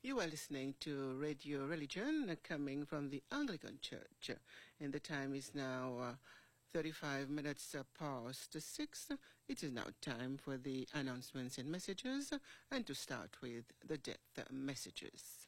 You are listening to Radio Religion coming from the Anglican Church, and the time is now 35 minutes past 6. It is now time for the announcements and messages, and to start with the death messages.